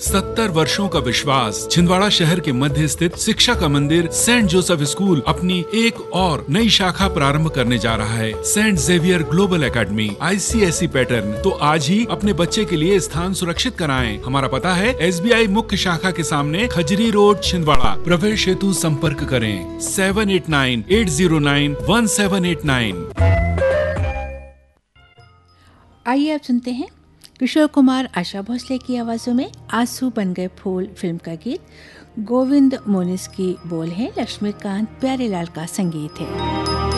70 वर्षों का विश्वास। छिंदवाड़ा शहर के मध्य स्थित शिक्षा का मंदिर सेंट जोसेफ स्कूल अपनी एक और नई शाखा प्रारंभ करने जा रहा है, Saint Xavier global academy ICSE pattern. तो आज ही अपने बच्चे के लिए स्थान सुरक्षित कराएं। हमारा पता है SBI मुख्य शाखा के सामने, खजरी रोड, छिंदवाड़ा। प्रवेश हेतु संपर्क करें 7898091789। आइए आप सुनते हैं किशोर कुमार, आशा भोसले की आवाज़ों में आंसू बन गए फूल फिल्म का गीत। गोविंद मोनिस की बोल है, लक्ष्मीकांत प्यारेलाल का संगीत है।